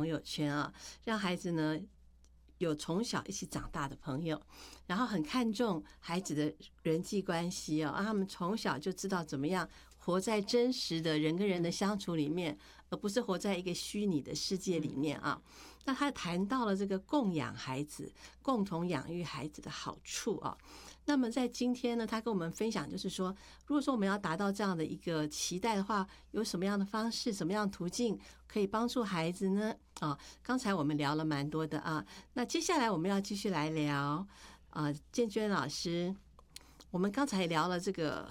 友圈啊，让孩子呢有从小一起长大的朋友，然后很看重孩子的人际关系哦，让他们从小就知道怎么样活在真实的人跟人的相处里面，而不是活在一个虚拟的世界里面啊。那他谈到了这个供养孩子、共同养育孩子的好处啊。那么在今天呢，他跟我们分享，就是说，如果说我们要达到这样的一个期待的话，有什么样的方式、什么样的途径可以帮助孩子呢？啊，刚才我们聊了蛮多的啊，那接下来我们要继续来聊建娟老师，我们刚才聊了这个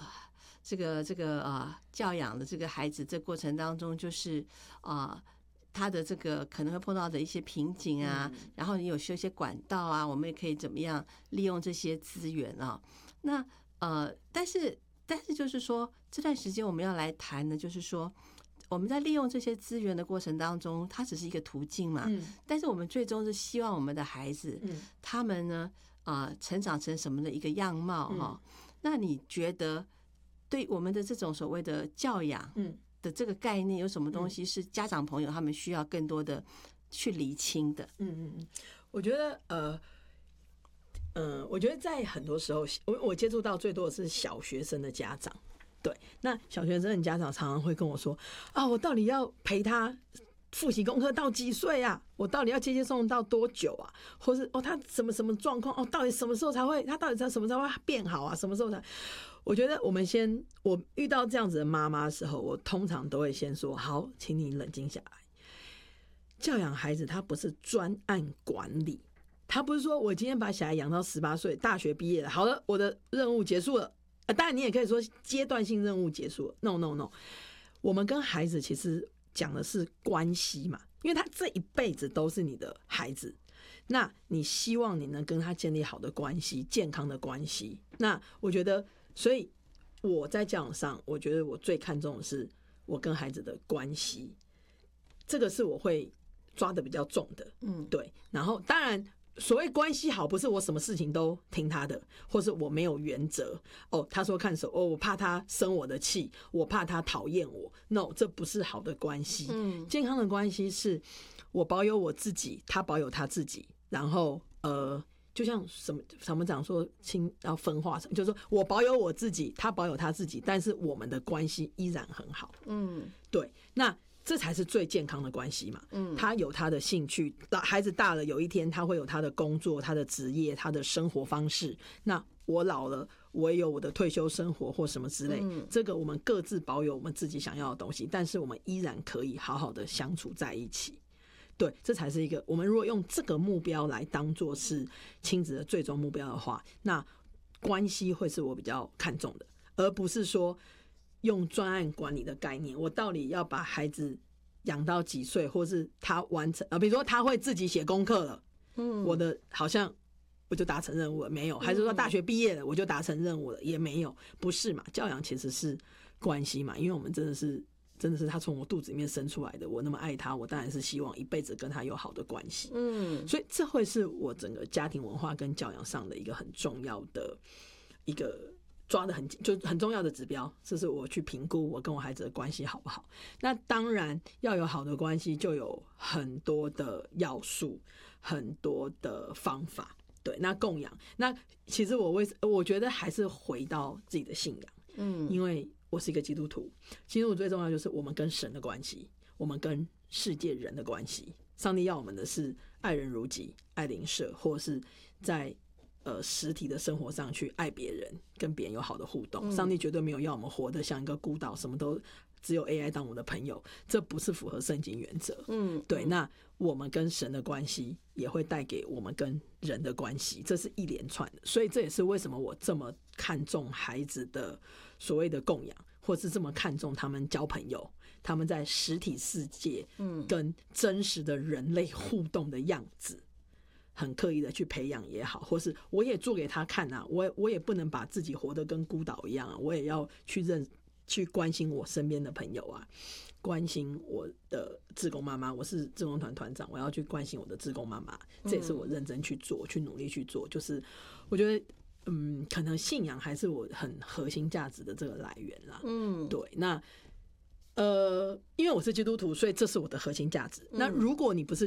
教养的这个孩子，这过程当中就是他的这个可能会碰到的一些瓶颈啊，然后你有修一些管道啊，我们也可以怎么样利用这些资源啊？那但是就是说，这段时间我们要来谈的，就是说我们在利用这些资源的过程当中，它只是一个途径嘛，但是我们最终是希望我们的孩子，他们呢成长成什么的一个样貌哈？那你觉得对我们的这种所谓的教养，的这个概念有什么东西是家长朋友他们需要更多的去厘清的？ 我觉得我觉得在很多时候，我接触到最多的是小学生的家长。对，那小学生的家长常常会跟我说啊，我到底要陪他复习功课到几岁啊？我到底要接送到多久啊？或是他什么什么状况？到底什么时候才会？他到底在什么时候会变好啊？什么时候才？我觉得我遇到这样子的妈妈的时候，我通常都会先说：好，请你冷静下来。教养孩子，他不是专案管理，他不是说我今天把小孩养到18岁，大学毕业了，好了，我的任务结束了。当然，你也可以说阶段性任务结束了。No， 我们跟孩子其实讲的是关系嘛，因为他这一辈子都是你的孩子，那你希望你能跟他建立好的关系、健康的关系。那我觉得，所以我在教养上，我觉得我最看重的是我跟孩子的关系，这个是我会抓的比较重的。对。然后当然，所谓关系好，不是我什么事情都听他的，或是我没有原则。他说看手，我怕他生我的气，我怕他讨厌我。No， 这不是好的关系。健康的关系是我保有我自己，他保有他自己。然后就像什么讲说要分化成，就是说我保有我自己，他保有他自己，但是我们的关系依然很好。对，那这才是最健康的关系嘛。他有他的兴趣，孩子大了，有一天他会有他的工作、他的职业、他的生活方式。那我老了，我也有我的退休生活或什么之类。这个我们各自保有我们自己想要的东西，但是我们依然可以好好的相处在一起。对，这才是一个我们如果用这个目标来当作是亲子的最终目标的话，那关系会是我比较看重的，而不是说用专案管理的概念，我到底要把孩子养到几岁，或是他完成比如说他会自己写功课了，我的好像我就达成任务了，没有？还是说大学毕业了我就达成任务了，也没有？不是嘛？教养其实是关系嘛，因为我们真的是他从我肚子里面生出来的，我那么爱他，我当然是希望一辈子跟他有好的关系。所以这会是我整个家庭文化跟教养上的一个很重要的一个抓得就很重要的指标，这是我去评估我跟我孩子的关系好不好。那当然要有好的关系，就有很多的要素，很多的方法。对，那供养，那其实我觉得还是回到自己的信仰。因为我是一个基督徒，基督徒最重要就是我们跟神的关系，我们跟世界人的关系。上帝要我们的是爱人如己，爱邻舍，或是在实体的生活上去爱别人，跟别人有好的互动。上帝绝对没有要我们活得像一个孤岛，什么都只有 AI 当我们的朋友，这不是符合圣经原则。对，那我们跟神的关系也会带给我们跟人的关系，这是一连串的。所以这也是为什么我这么看重孩子的所谓的供养，或是这么看重他们交朋友，他们在实体世界跟真实的人类互动的样子，很刻意的去培养也好，或是我也做给他看啊，我也不能把自己活得跟孤岛一样啊，我也要去关心我身边的朋友啊，关心我的志工妈妈，我是志工团团长，我要去关心我的志工妈妈，这也是我认真去做，去努力去做。就是我觉得可能信仰还是我很核心价值的这个来源啦。对，那因为我是基督徒，所以这是我的核心价值。那如果你不是